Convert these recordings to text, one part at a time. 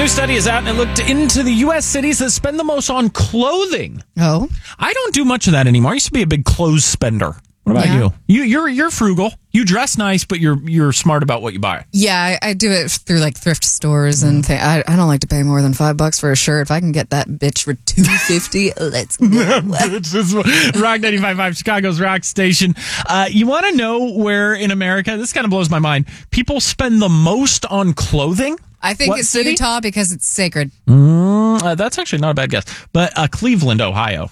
new study is out, and it looked into the U.S. cities that spend the most on clothing. Oh, I don't do much of that anymore. I used to be a big clothes spender. What about you? You're frugal. You dress nice, but you're smart about what you buy. yeah, I do it through like thrift stores and I don't like to pay more than $5 for a shirt. If I can get that bitch for $2.50, let's go. Rock 95.5, Chicago's rock station. You want to know where in America, this kind of blows my mind, people spend the most on clothing? I think it's city? Utah because it's sacred. That's actually not a bad guess. But Cleveland, Ohio.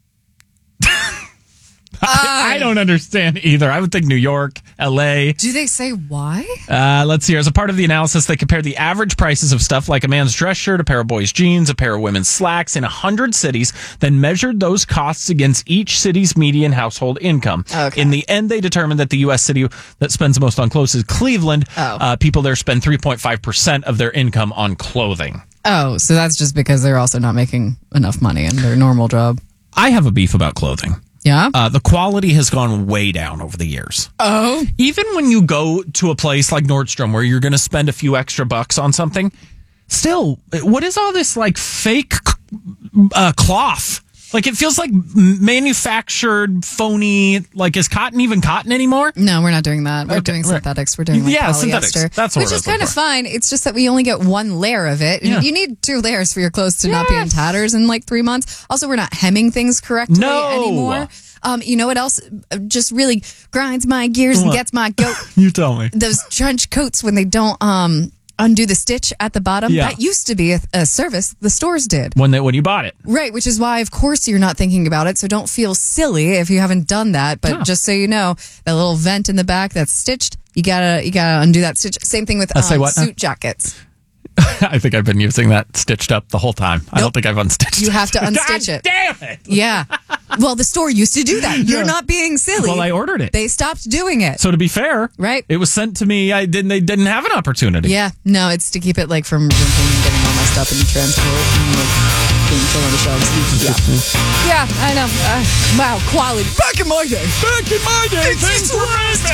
I don't understand either. I would think New York, L.A. Do they say why? Let's see here. As a part of the analysis, they compared the average prices of stuff like a man's dress shirt, a pair of boys' jeans, a pair of women's slacks in 100 cities, then measured those costs against each city's median household income. Okay. In the end, they determined that the U.S. city that spends the most on clothes is Cleveland. People there spend 3.5% of their income on clothing. Oh, so that's just because they're also not making enough money in their normal job. I have a beef about clothing. Yeah? The quality has gone way down over the years. Oh. Even when you go to a place like Nordstrom where you're going to spend a few extra bucks on something, still, what is all this like fake cloth? Like it feels like manufactured, phony, like is cotton even cotton anymore? No, we're not doing that. We're doing synthetics. We're doing like polyester. Synthetics. That's what which is kind of fine. It's just that we only get one layer of it. Yeah. You need 2 layers for your clothes to not be in tatters in like 3 months. Also, we're not hemming things correctly anymore. You know what else just really grinds my gears and gets my goat? You tell me. Those trench coats when they don't undo the stitch at the bottom. Yeah. That used to be a service the stores did. When you bought it. Right, which is why, of course, you're not thinking about it. So don't feel silly if you haven't done that. But just so you know, that little vent in the back that's stitched, you gotta undo that stitch. Same thing with suit jackets. I think I've been using that stitched up the whole time. I don't think I've unstitched it. You have to unstitch it. Damn it! Yeah. Well, the store used to do that. You're not being silly. Well, I ordered it. They stopped doing it. So to be fair, right? It was sent to me. They didn't have an opportunity. Yeah. No, it's to keep it like from drinking and getting all messed up and transport and like being thrown on the shelves. Yeah. Yeah, I know. Wow, quality. Back in my day. Things were amazing.